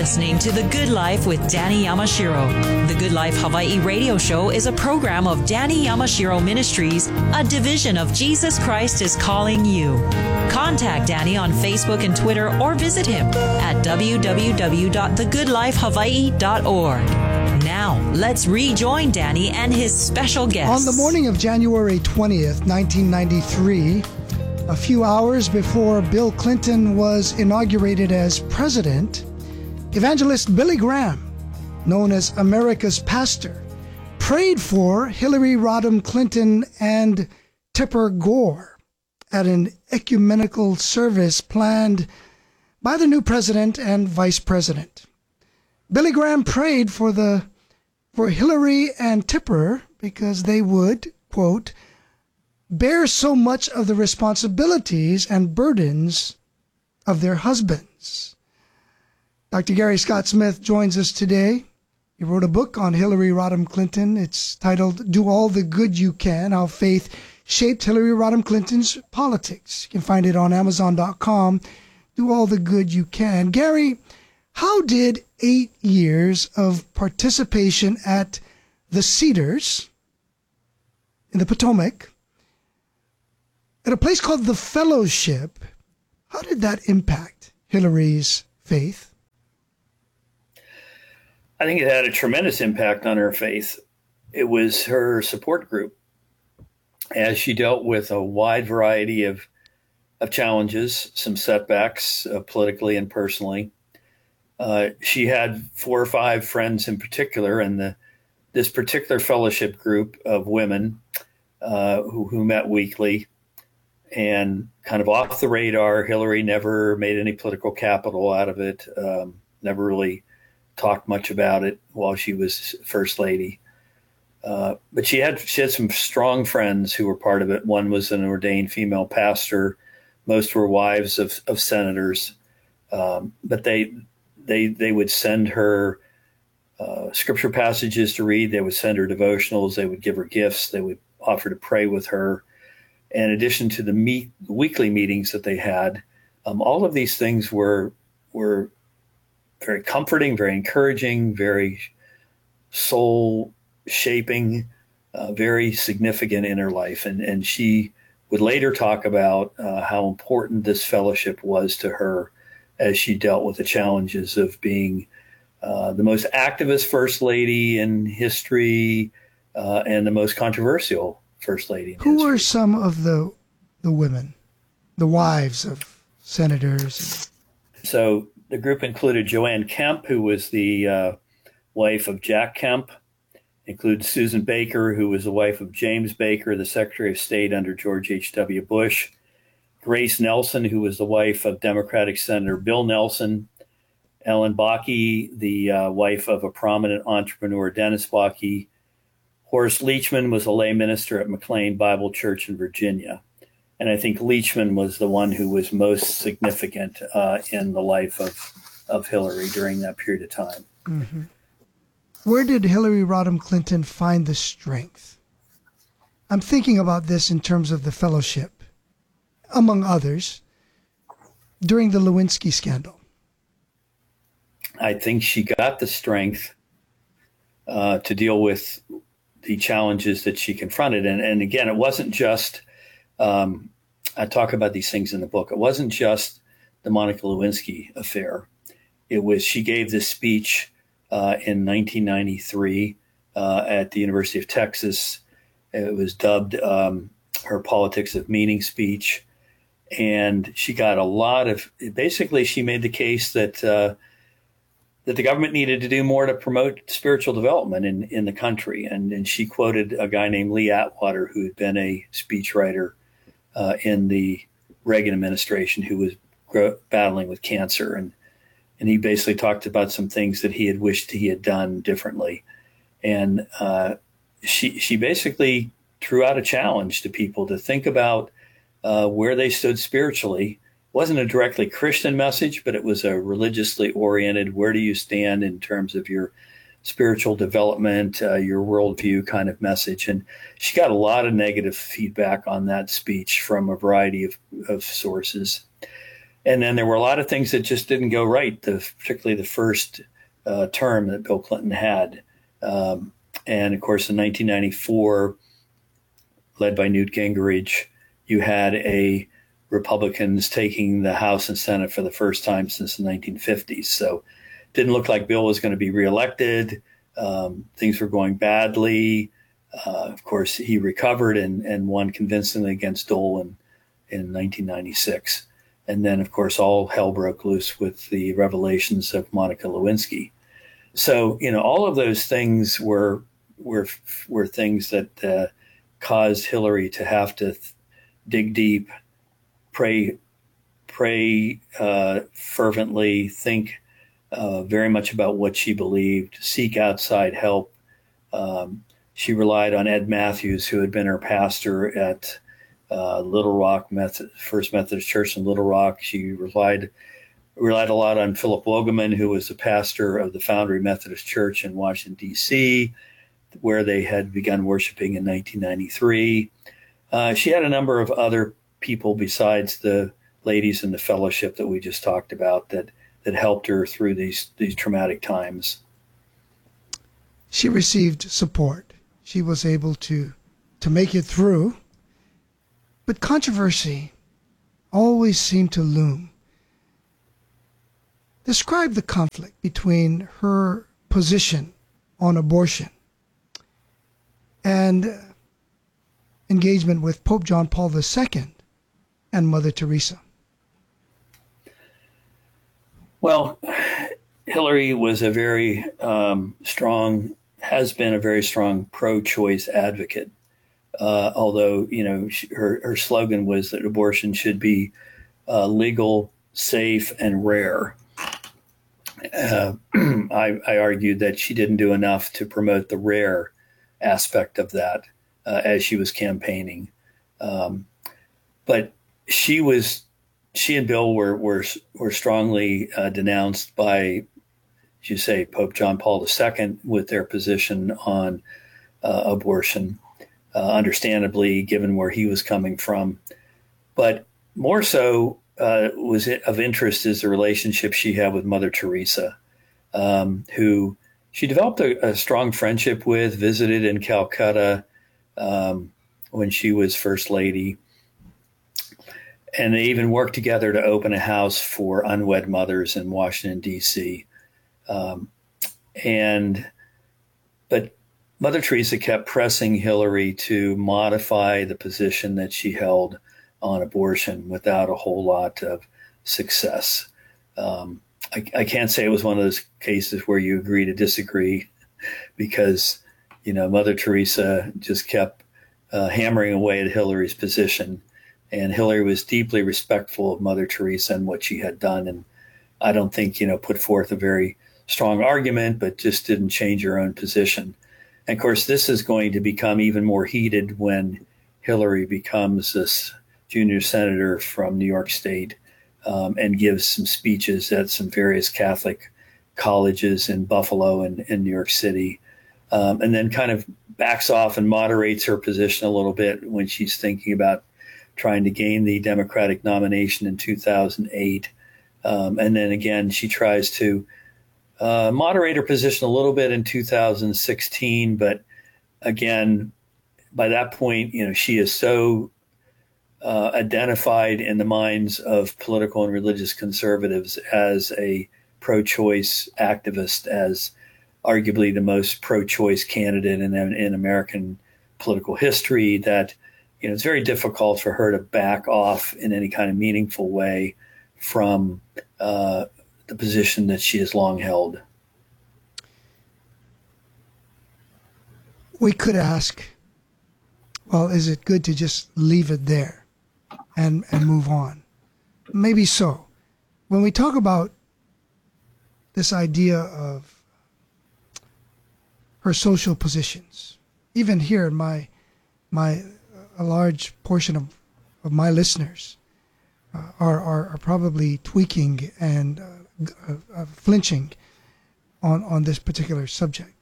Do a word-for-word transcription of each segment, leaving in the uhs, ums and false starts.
listening to The Good Life with Danny Yamashiro. The Good Life Hawaii radio show is a program of Danny Yamashiro Ministries, a division of Jesus Christ is Calling You. Contact Danny on Facebook and Twitter or visit him at w w w dot the good life hawaii dot org. Now, let's rejoin Danny and his special guest. On the morning of January twentieth, nineteen ninety-three, a few hours before Bill Clinton was inaugurated as president, evangelist Billy Graham, known as America's pastor, prayed for Hillary Rodham Clinton and Tipper Gore at an ecumenical service planned by the new president and vice president. Billy Graham prayed for the for Hillary and Tipper because they would, quote, bear so much of the responsibilities and burdens of their husbands. Doctor Gary Scott Smith joins us today. He wrote a book on Hillary Rodham Clinton. It's titled Do All the Good You Can, How Faith Shaped Hillary Rodham Clinton's Politics. You can find it on amazon dot com. Do All the Good You Can. Gary, how did eight years of participation at the Cedars in the Potomac, at a place called the Fellowship, how did that impact Hillary's faith? I think it had a tremendous impact on her faith. It was her support group as she dealt with a wide variety of, of challenges, some setbacks uh, politically and personally. Uh, she had four or five friends in particular, and the this particular fellowship group of women uh, who, who met weekly and kind of off the radar. Hillary never made any political capital out of it, um, never really talked much about it while she was first lady. Uh, but she had she had some strong friends who were part of it. One was an ordained female pastor. Most were wives of, of senators. Um, but they they they would send her uh, scripture passages to read. They would send her devotionals. They would give her gifts. They would offer to pray with her. In addition to the meet, weekly meetings that they had, um, all of these things were were very comforting, very encouraging, very soul shaping, uh, very significant in her life. And, and she would later talk about uh, how important this fellowship was to her as she dealt with the challenges of being uh, the most activist first lady in history uh, and the most controversial first lady in Who history. were some of the the women, the wives of senators? So the group included Joanne Kemp, who was the uh, wife of Jack Kemp. Included Susan Baker, who was the wife of James Baker, the Secretary of State under George H W. Bush. Grace Nelson, who was the wife of Democratic Senator Bill Nelson. Ellen Bakke, the uh, wife of a prominent entrepreneur, Dennis Bakke. Horace Leachman was a lay minister at McLean Bible Church in Virginia. And I think Leachman was the one who was most significant uh, in the life of, of Hillary during that period of time. Mm-hmm. Where did Hillary Rodham Clinton find the strength? I'm thinking about this in terms of the fellowship, among others, during the Lewinsky scandal. I think she got the strength uh, to deal with the challenges that she confronted. And, and again, it wasn't just, um, I talk about these things in the book, it wasn't just the Monica Lewinsky affair. It was, she gave this speech uh, in nineteen ninety-three uh, at the University of Texas. It was dubbed um, her Politics of Meaning speech. And she got a lot of, basically she made the case that uh, that the government needed to do more to promote spiritual development in, in the country. And, and she quoted a guy named Lee Atwater, who had been a speechwriter uh, in the Reagan administration, who was gro- battling with cancer. And, and he basically talked about some things that he had wished he had done differently. And uh, she, she basically threw out a challenge to people to think about uh, where they stood spiritually. Wasn't a directly Christian message, but it was a religiously oriented, where do you stand in terms of your spiritual development, uh, your worldview kind of message. And she got a lot of negative feedback on that speech from a variety of, of sources. and then there were a lot of things that just didn't go right, the, particularly the first uh, term that Bill Clinton had. Um, and of course, in nineteen ninety-four, led by Newt Gingrich, you had a Republicans taking the House and Senate for the first time since the nineteen fifties. So it didn't look like Bill was going to be reelected. Um, things were going badly. Uh, of course, he recovered and, and won convincingly against Dole in, in nineteen ninety-six. And then, of course, all hell broke loose with the revelations of Monica Lewinsky. So, you know, all of those things were were were things that uh, caused Hillary to have to th- dig deep, pray, pray uh, fervently, think uh, very much about what she believed, seek outside help. Um, she relied on Ed Matthews, who had been her pastor at uh, Little Rock Method, First Methodist Church in Little Rock. She relied relied a lot on Philip Wogeman, who was the pastor of the Foundry Methodist Church in Washington, D C, where they had begun worshiping in nineteen ninety-three. Uh, she had a number of other people besides the ladies in the fellowship that we just talked about that that helped her through these these traumatic times. She received support. She was able to to make it through. But controversy always seemed to loom. Describe the conflict between her position on abortion and engagement with Pope John Paul the Second and Mother Teresa. Well, Hillary was a very um, strong, has been a very strong pro-choice advocate. Uh, although, you know, she, her, her slogan was that abortion should be uh, legal, safe, and rare. Uh, I, I argued that she didn't do enough to promote the rare aspect of that uh, as she was campaigning. Um, but she was, she and Bill were were were strongly uh, denounced by, as you say, Pope John Paul the Second with their position on uh, abortion. Uh, understandably, given where he was coming from. But more so uh, was it of interest is the relationship she had with Mother Teresa, um, who she developed a, a strong friendship with, visited in Calcutta um, when she was First Lady. And they even worked together to open a house for unwed mothers in Washington, D C. Um, and, but Mother Teresa kept pressing Hillary to modify the position that she held on abortion without a whole lot of success. Um, I, I can't say it was one of those cases where you agree to disagree because, you know, Mother Teresa just kept uh, hammering away at Hillary's position. And Hillary was deeply respectful of Mother Teresa and what she had done. And I don't think, you know, put forth a very strong argument, but just didn't change her own position. And of course, this is going to become even more heated when Hillary becomes this junior senator from New York State um, and gives some speeches at some various Catholic colleges in Buffalo and in New York City, um, and then kind of backs off and moderates her position a little bit when she's thinking about trying to gain the Democratic nomination in two thousand eight. Um, and then again, she tries to Uh, moderate her position a little bit in two thousand sixteen, but again, by that point, you know, she is so uh, identified in the minds of political and religious conservatives as a pro-choice activist, as arguably the most pro-choice candidate in, in American political history, that, you know, it's very difficult for her to back off in any kind of meaningful way from uh, the position that she has long held. We could ask, well, is it good to just leave it there and, and move on? Maybe so. When we talk about this idea of her social positions, even here, my my a large portion of, of my listeners uh, are, are are probably tweaking and uh, Uh, uh, flinching on, on this particular subject.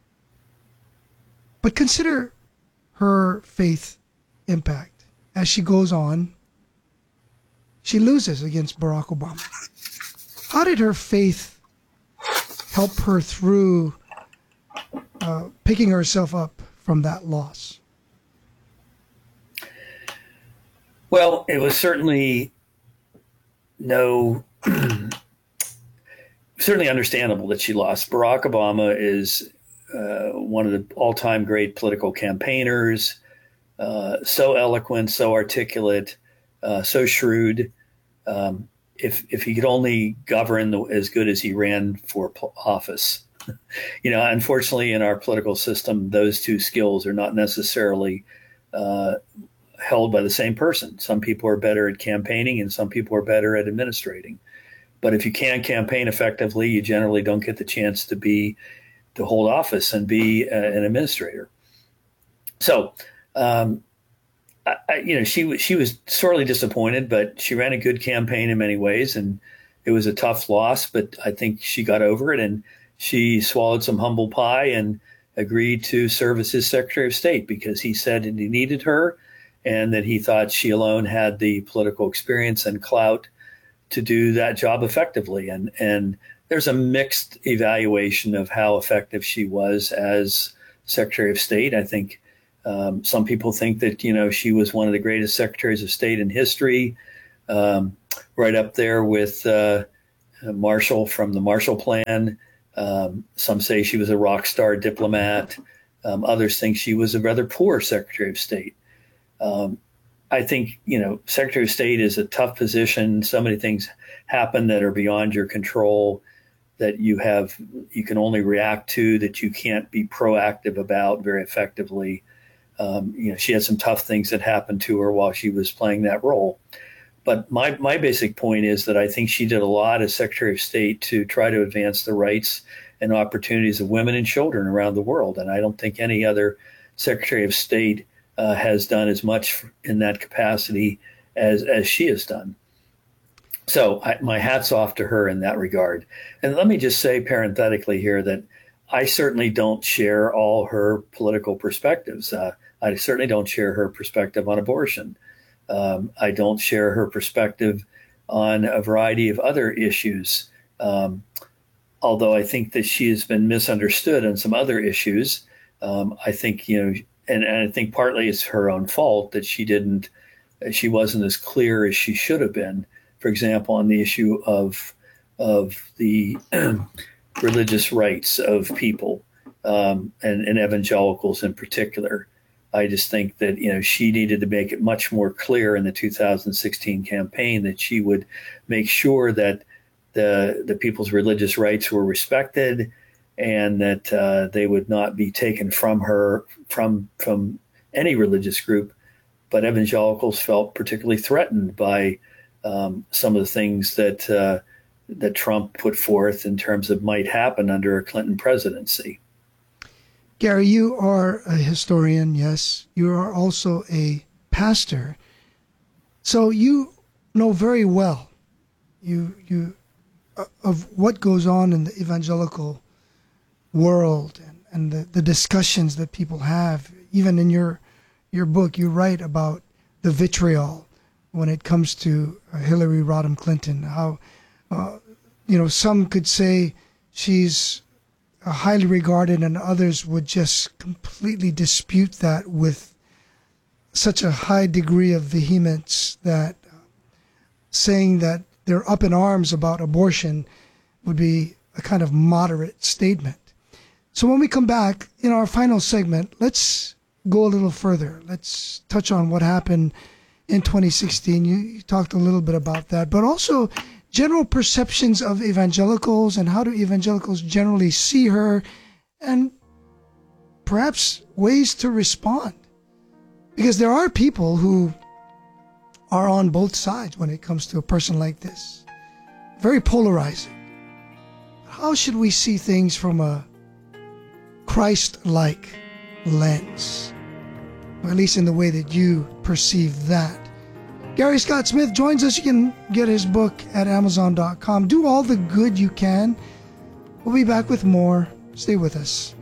But consider her faith impact. As she goes on, she loses against Barack Obama. How did her faith help her through uh, picking herself up from that loss? Well, it was certainly no, certainly understandable that she lost. Barack Obama is uh, one of the all-time great political campaigners, uh, so eloquent, so articulate, uh, so shrewd. Um, if if he could only govern the, as good as he ran for office. You know, unfortunately, in our political system, those two skills are not necessarily uh, held by the same person. Some people are better at campaigning and some people are better at administrating. But if you can't campaign effectively, you generally don't get the chance to be to hold office and be a, an administrator. So, um, I, I, you know, she was she was sorely disappointed, but she ran a good campaign in many ways, and it was a tough loss. But I think she got over it, and she swallowed some humble pie and agreed to serve as his Secretary of State because he said that he needed her, and that he thought she alone had the political experience and clout to do that job effectively. And and there's a mixed evaluation of how effective she was as Secretary of State. I think um, some people think that, you know, she was one of the greatest Secretaries of State in history, um, right up there with uh, Marshall from the Marshall Plan. Um, some say she was a rock star diplomat. Um, others think she was a rather poor Secretary of State. Um, I think, you know, Secretary of State is a tough position. So many things happen that are beyond your control, that you have, you can only react to, that you can't be proactive about very effectively. Um, you know, she had some tough things that happened to her while she was playing that role. But my, my basic point is that I think she did a lot as Secretary of State to try to advance the rights and opportunities of women and children around the world. And I don't think any other Secretary of State uh, has done as much in that capacity as, as she has done. So I, my hat's off to her in that regard. And let me just say parenthetically here that I certainly don't share all her political perspectives. Uh, I certainly don't share her perspective on abortion. Um, I don't share her perspective on a variety of other issues, um, although I think that she has been misunderstood on some other issues. Um, I think, you know, and, and I think partly it's her own fault that she didn't, she wasn't as clear as she should have been. For example, on the issue of of the religious rights of people um, and, and evangelicals in particular. I just think that, you know, she needed to make it much more clear in the two thousand sixteen campaign that she would make sure that the the people's religious rights were respected and that uh, they would not be taken from her from from any religious group. But evangelicals felt particularly threatened by um, some of the things that uh, that Trump put forth in terms of might happen under a Clinton presidency. Gary, you are a historian, yes. You are also a pastor. So you know very well you you uh, of what goes on in the evangelical world and, and the, the discussions that people have. Even in your your book, you write about the vitriol when it comes to uh, Hillary Rodham Clinton, how, uh, you know, some could say she's uh, highly regarded and others would just completely dispute that with such a high degree of vehemence that uh, saying that they're up in arms about abortion would be a kind of moderate statement. So when we come back in our final segment, let's go a little further. Let's touch on what happened in twenty sixteen. You, you talked a little bit about that, but also general perceptions of evangelicals and how do evangelicals generally see her and perhaps ways to respond. Because there are people who are on both sides when it comes to a person like this. Very polarizing. How should we see things from a Christ-like lens? Or at least in the way that you perceive that. Gary Scott Smith joins us. You can get his book at amazon dot com. Do all the good you can. We'll be back with more. Stay with us.